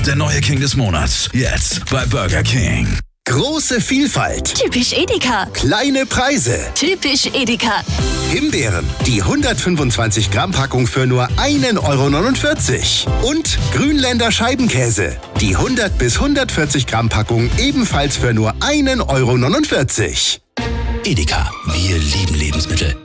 Der neue King des Monats. Jetzt bei Burger King. Große Vielfalt. Typisch Edeka. Kleine Preise. Typisch Edeka. Himbeeren, die 125 Gramm Packung für nur 1,49 €. Und Grünländer Scheibenkäse, die 100 bis 140 Gramm Packung ebenfalls für nur 1,49 €. Edeka, wir lieben Lebensmittel.